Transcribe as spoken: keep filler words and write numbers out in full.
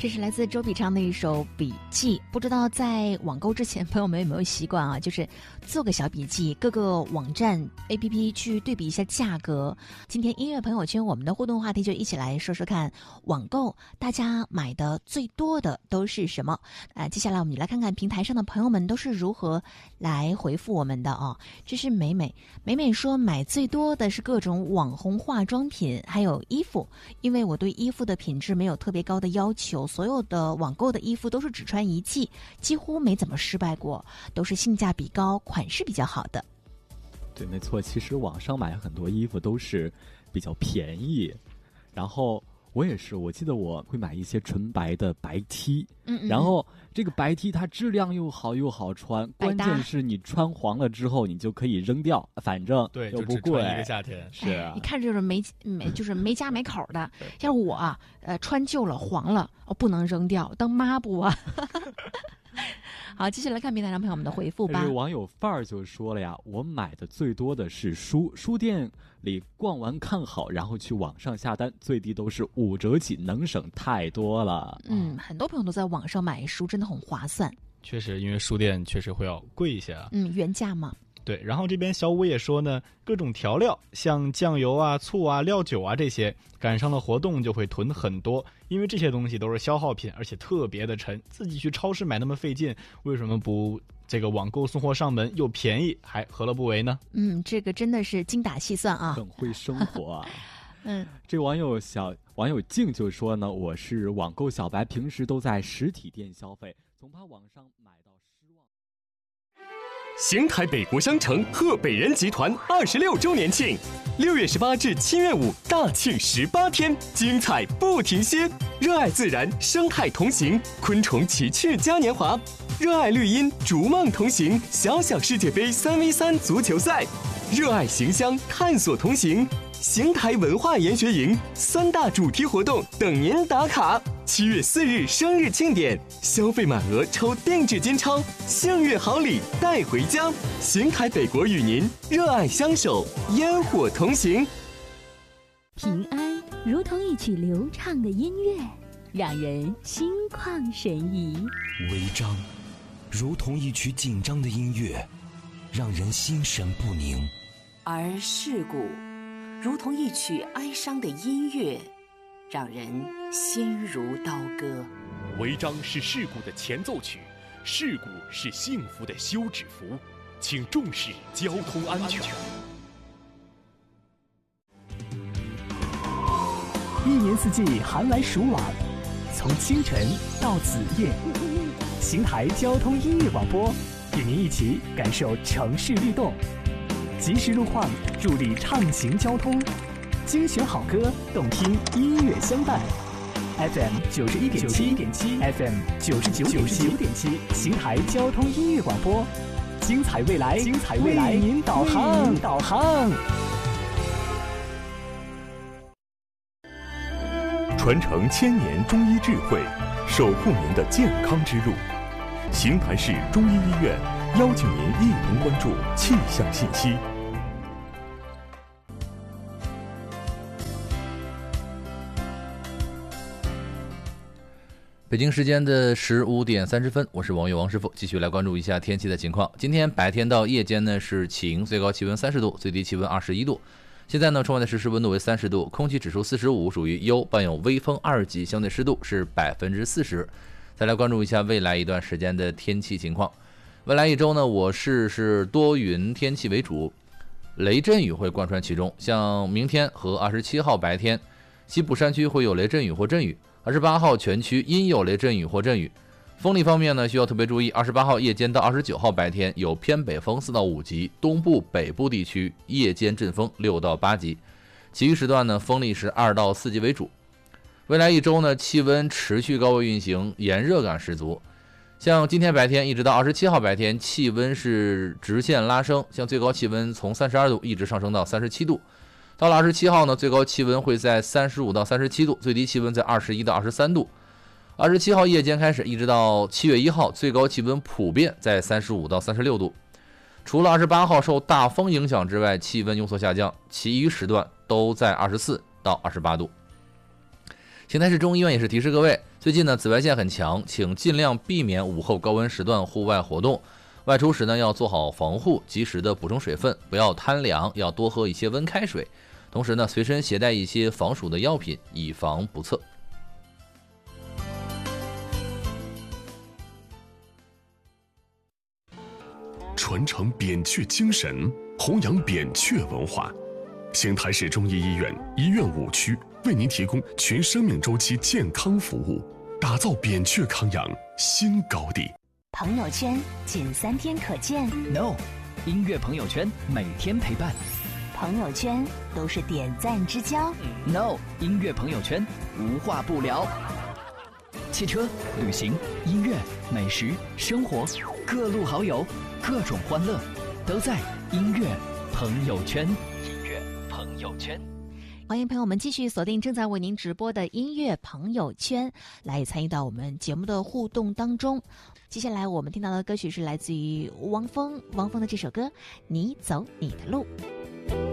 这是来自周笔畅的一首笔记。不知道在网购之前朋友们有没有习惯啊，就是做个小笔记，各个网站 A P P 去对比一下价格。今天音乐朋友圈我们的互动话题就一起来说说看，网购大家买的最多的都是什么啊？接下来我们来看看平台上的朋友们都是如何来回复我们的哦。这是美美，美美说买最多的是各种网红化妆品还有衣服，因为我对衣服的品质没有特别高的要求，所有的网购的衣服都是只穿一季，几乎没怎么失败过，都是性价比高款式比较好的。 对，没错，其实网上买很多衣服都是比较便宜，然后我也是，我记得我会买一些纯白的白 T， 嗯嗯， 然后这个白 T 它质量又好又好穿，关键是你穿黄了之后你就可以扔掉，反正对又不贵， 一个夏天是啊， 你看这就是没没就是没家没口的。要是我啊，呃，穿旧了黄了，哦，不能扔掉，当抹布啊。好，接下来看平台上朋友们的回复吧。 这网友范儿就说了呀，我买的最多的是书，书店里逛完看好，然后去网上下单，最低都是五折起，能省太多了。 嗯，很多朋友都在网上买书，真的很划算。 确实，因为书店确实会要贵一些啊。 嗯，原价嘛。 对，然后这边小五也说呢，各种调料像酱油啊、醋啊、料酒啊这些，赶上了活动就会囤很多，因为这些东西都是消耗品，而且特别的沉，自己去超市买那么费劲，为什么不这个网购送货上门又便宜，还何乐不为呢？ 嗯，这个真的是精打细算啊， 很会生活啊。 嗯， 这网友小网友静就说呢，我是网购小白，平时都在实体店消费，总怕网上买到失望。 邢台北国商城贺北人集团二十六周年庆，六月十八至七月五大庆十八天，精彩不停歇。热爱自然，生态同行，昆虫奇趣嘉年华；热爱绿荫，逐梦同行，小小世界杯三 v 三足球赛；热爱行乡，探索同行。邢台文化研学营三大主题活动等您打卡。七月四日生日庆典，消费满额抽定制金钞，幸运好礼带回家。邢台北国与您热爱相守，烟火同行。 平安如同一曲流畅的音乐，让人心旷神怡； 违章如同一曲紧张的音乐，让人心神不宁； 而事故如同一曲哀伤的音乐，让人心如刀割。 违章是事故的前奏曲，事故是幸福的休止符，请重视交通安全。 一年四季寒来暑往，从清晨到子夜，邢台交通音乐广播与您一起感受城市律动，及时路况助力畅行交通，精选好歌，动听音乐相伴。F M 九十一点七，F M 九十九点七，邢台交通音乐广播，精彩未来，精彩未来，为您导航，导航。 传承千年中医智慧，守护您的健康之路。邢台市中医医院邀请您一同关注气象信息。 北京时间的十五点三十分，我是网友王师傅，继续来关注一下天气的情况。今天白天到夜间呢是晴，最高气温三十度，最低气温二十一度。现在呢，窗外的实时温度为三十度，空气指数四十五，属于优，伴有微风二级，相对湿度是百分之四十。再来关注一下未来一段时间的天气情况。未来一周呢，我市是多云天气为主，雷阵雨会贯穿其中。像明天和二十七号白天，西部山区会有雷阵雨或阵雨。二十八号全区阴有雷阵雨或阵雨。风力方面呢，需要特别注意，二十八号夜间到二十九号白天有偏北风四到五级，东部北部地区夜间阵风六到八级，其余时段呢风力是二到四级为主。未来一周呢，气温持续高位运行，炎热感十足。像今天白天一直到二十七号白天，气温是直线拉升，像最高气温从三十二度一直上升到三十七度。到了二十七号呢，最高气温会在三十五到三十七度，最低气温在二十一到二十三度。二十七号夜间开始一直到七月一号，最高气温普遍在三十五到三十六度。除了二十八号受大风影响之外，气温有所下降，其余时段都在二十四到二十八度。现邢台市中医院也是提示各位，最近呢紫外线很强，请尽量避免午后高温时段户外活动。外出时呢要做好防护，及时的补充水分，不要贪凉，要多喝一些温开水。同时呢，随身携带一些防暑的药品，以防不测。 传承扁鹊精神，弘扬扁鹊文化。邢台市中医医院医院五区为您提供全生命周期健康服务，打造扁鹊康养新高地。 朋友圈仅三天可见 ，No， 音乐朋友圈每天陪伴。 朋友圈都是点赞之交 ，No， 音乐朋友圈无话不聊。汽车、旅行、音乐、美食、生活，各路好友，各种欢乐，都在音乐朋友圈。音乐朋友圈， 欢迎朋友们继续锁定正在为您直播的音乐朋友圈，来参与到我们节目的互动当中。接下来我们听到的歌曲是来自于汪峰，汪峰的这首歌《你走你的路》。